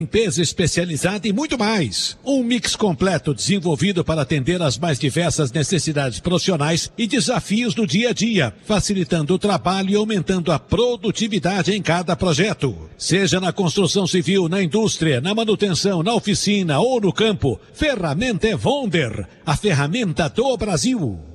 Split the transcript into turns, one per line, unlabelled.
limpeza especializada e muito mais. Um mix completo desenvolvido para atender às mais diversas necessidades profissionais e desafios do dia a dia, facilitando o trabalho e aumentando a produtividade em cada projeto. Seja na construção civil, na indústria, na manutenção, na oficina ou no campo, ferramenta é Wonder, a ferramenta do Brasil.